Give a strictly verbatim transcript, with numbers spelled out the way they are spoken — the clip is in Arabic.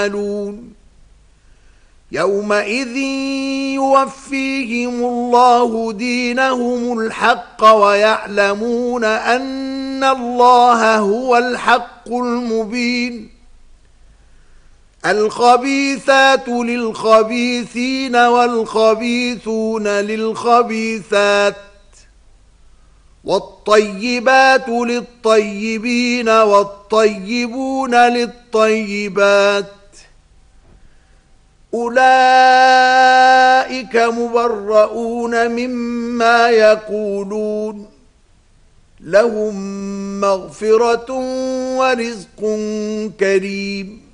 يعملون يومئذ يوفيهم الله دينهم الحق ويعلمون أن الله هو الحق المبين الخبيثات للخبيثين والخبيثون للخبيثات والطيبات للطيبين والطيبون للطيبات أولئك مبرؤون مما يقولون لهم مغفرة ورزق كريم